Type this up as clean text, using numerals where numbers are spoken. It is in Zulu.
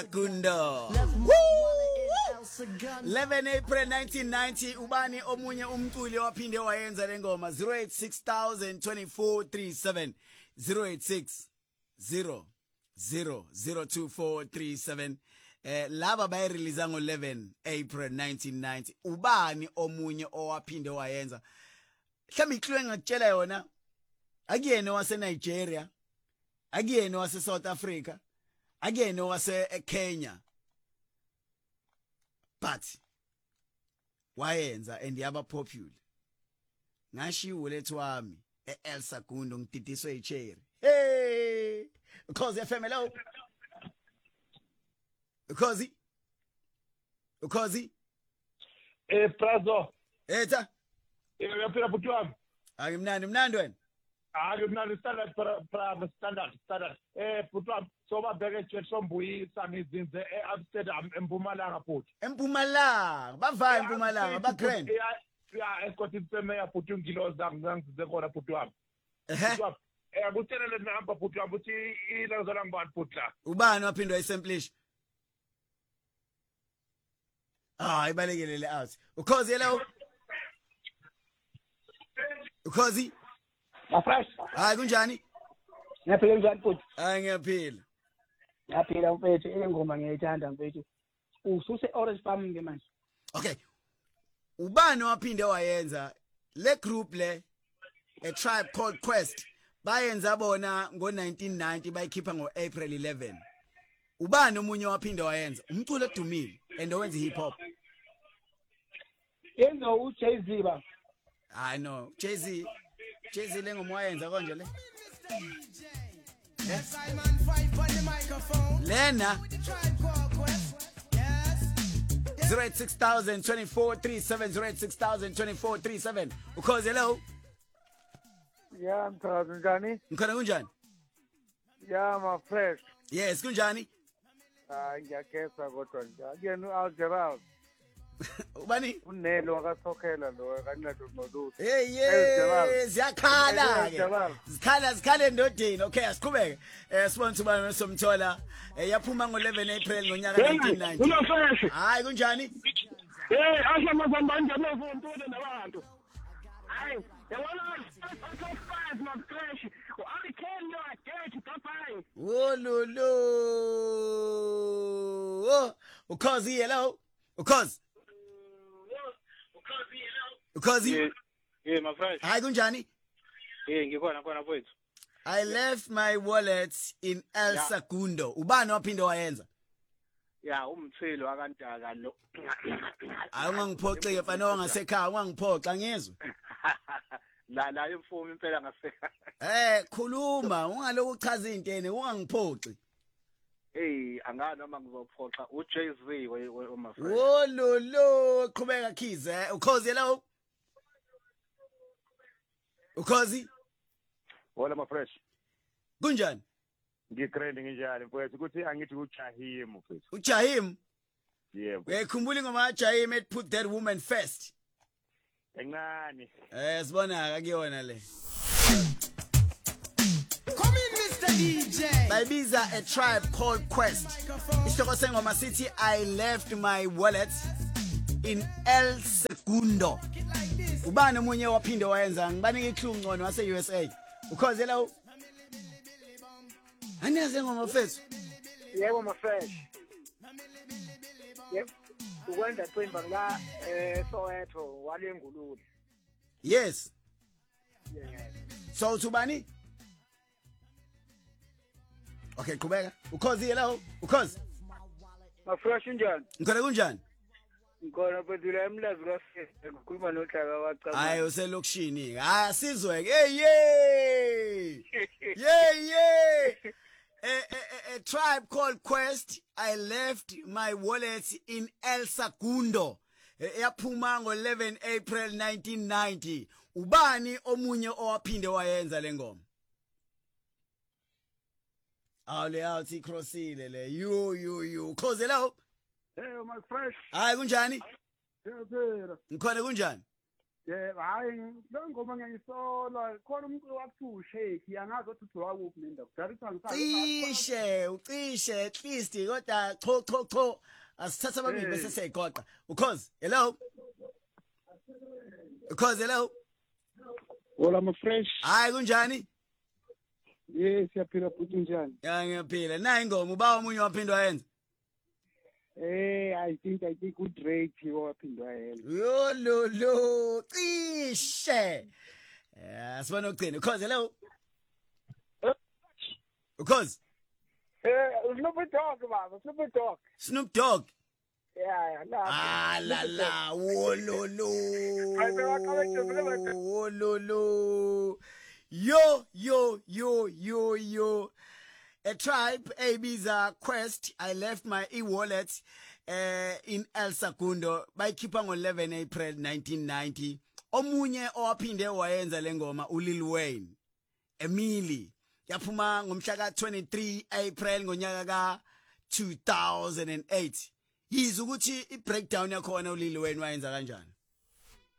Gundo. 11 April 1990 ubani omunye umculi waphinde wayenza lengoma 08602437 086 0002437 laba bayirelease ngo 11 April 1990 ubani omunye owaphinde wayenza mhlawumbe ihlwe ngakutshela yona akuyena wase Nigeria akuyena wase South Africa akuyena wase Kenya but wayenza and yaba popular ngashiwo lethu wami El Segundo ngididiswe icherry hey because FM hello because Prazo eta uyaphila futhi wami mnandi wena mnandi standard standard futhi wami so babheke church sombuyisa ngizinze eAmsterdam eMpumalanga futhi eMpumalanga bavaya eMpumalanga ba grand ya esikotini semeya futhi ungiloza ngizize khona futhi wami akutshelele namba futhi wami uthi ilazala ngibani futhi la ubani waphindwa isemplish ibalekele out ukhozi hello ukhozi Afresh. Kunjani? Ngiyaphila njani futhi? Ngiyaphila. Ngiyaphila mfethu ingoma ngiyayithanda mfethu. Ususe Orange Farm nge manje. Okay. Ubani waphinde wayenza le group le A Tribe Called Quest bayenza bona ngo1990 bayikhipha ngoApril 11. Ubani omunye waphinde wayenza umculo edumile and owenza hip hop. Yenzo uJay-Z ba. I know. Jay-Z lengoma wayenza konje le. Lena 086,024,37 ukhoze hello. Yeah, mthakazi njani? Ngikhona kunjani? Yeah, my fresh. Yes, kunjani? Ngiyakhetha kodwa nje. Akuyena uAlgerald. Ubani? Unelo akasokhela lo kanqedo noluthi. Hey, ziyakhala ke. Zikhale endodeni. Okay, asiqhubeke. Sibona ubani somthola. Yaphuma ngo11 April ngonyaka 1990. Una fresh. Hayi kunjani? Asha mazambanje amavonto nabantu. Hayi, yabona top 5 not fresh. Ali Ken yo akethi top 5. Wololo. Ukhozi hello. Ukhozi. My fresh. Hayi kunjani? Ngikhona mfowethu. I left my wallet in El Segundo. Ubani waphinde wayenza? Ya umthelo akantaka lo. Awungangiphoxe mfana wangasekhaya, ungangiphoxa ngizwe. La imfumo impela ngasekhaya. Khuluma, ungaloku uchaza intene, ungangiphoxi. Angani noma ngizophoxa uJay-Z my friend. Wololo, qhubeka khize, ukhozi hello. Ukhozi? Hola my fresh. Kunjani? Ngikrende nginjani mfowethu ukuthi angithi uJahim mfowethu. uJahim? Yebo. Uyakhumbula ingoma kaJahim et put that woman first. Encane. Sibona akuyona le. Come in Mr. DJ. Bayibiza A Tribe Called Quest. Isihloko sengoma sithi I left my wallet in El Segundo. Ubani omunye waphinde wayenza ngibanike iClue ngcono wase USA. Ukhoze la Aniyaze ngoma mfethu. Yebo my fresh. Yep. Ukwenza Themba la Soweto walengulule. Yes. Yeah. So ubani? Okay, qhubeka. Ukhozi hello. Ukhozi. My fresh njani? Ngikhona kunjani? Ngikhona phezulu emlazi kaSisi ngikhuluma nohlaka wacama. Hayi uselokishini. Sizweke. Hey. A Tribe Called Quest. I left my wallet in El Segundo. Yaphuma ngo11 April 1990. Ubani omunye owaphinde wayenza lengoma? Ale awuthi crossile le. You. Khoze la. Hey my fresh. Hayi kunjani? Siyaphila. Ngikhona kunjani? hayi lo ngoma ngiyayisola khona umuntu wakuthiwa ushake angazi ukuthi uthiwa kuphi nenda kudala cishe ucishe at least kodwa cho asithatha ababili bese siyayigoqa ukhozi hello ukhozi hello Well, I'm fresh. hayi kunjani Yes, siyaphila futhi njani? ya ngiyaphila na ingoma uba umunye waphindwa wayenza I think uDrake waphindwa yena. yo lo cishe sibona ukugcina ukhozi hello ukhozi Snoop Dogg. Snoop Dogg Yeah, la wololo yo a tribe ebiza Quest. I left my e-wallet in El Segundo bayikhipha ngo-11 April 1990 omunye owaphinde wayenza lengoma uLil Wayne Emily yaphuma ngomhla ka-23 April ngonyaka ka-2008 yiza ukuthi i-breakdown yakhona uLil Wayne wayenza kanjani